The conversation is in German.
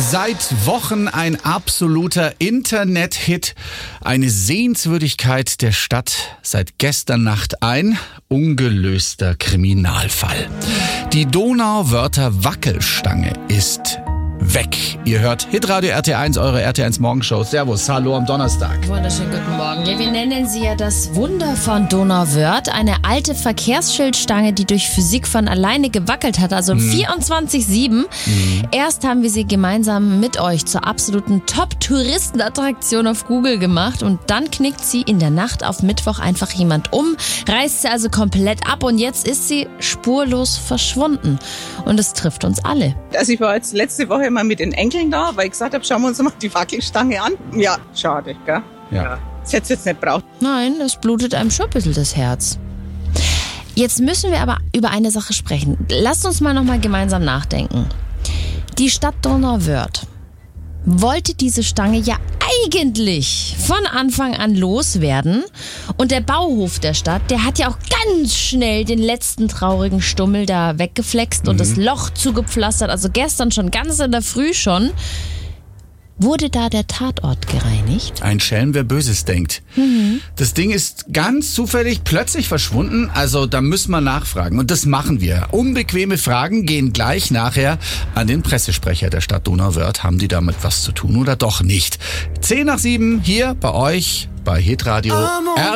Seit Wochen ein absoluter Internet-Hit, eine Sehenswürdigkeit der Stadt. Seit gestern Nacht ein ungelöster Kriminalfall. Die Donauwörther Wackelstange ist weg. Ihr hört Hitradio RT1, eure RT1 Morgenshow. Servus, hallo am Donnerstag. Wunderschönen guten Morgen. Ja, wir nennen sie ja das Wunder von Donauwörth. Eine alte Verkehrsschildstange, die durch Physik von alleine gewackelt hat, also 24/7. Erst haben wir sie gemeinsam mit euch zur absoluten Top-Touristenattraktion auf Google gemacht und dann knickt sie in der Nacht auf Mittwoch einfach jemand um, reißt sie also komplett ab und jetzt ist sie spurlos verschwunden. Und es trifft uns alle. Also ich war jetzt letzte Woche mal mit den Enkeln da, weil ich gesagt habe, schauen wir uns mal die Wackelstange an. Ja, schade, gell? Ja. Das hätte es jetzt nicht braucht. Nein, es blutet einem schon ein bisschen das Herz. Jetzt müssen wir aber über eine Sache sprechen. Lasst uns mal nochmal gemeinsam nachdenken. Die Stadt Donauwörth wollte diese Stange ja eigentlich von Anfang an loswerden. Und der Bauhof der Stadt, der hat ja auch ganz schnell den letzten traurigen Stummel da weggeflext und das Loch zugepflastert. Also gestern schon, ganz in der Früh schon. Wurde da der Tatort gereinigt? Ein Schelm, wer Böses denkt. Das Ding ist ganz zufällig plötzlich verschwunden, also da müssen wir nachfragen. Und das machen wir. Unbequeme Fragen gehen gleich nachher an den Pressesprecher der Stadt Donauwörth. Haben die damit was zu tun oder doch nicht? 6:50 hier bei euch bei Hitradio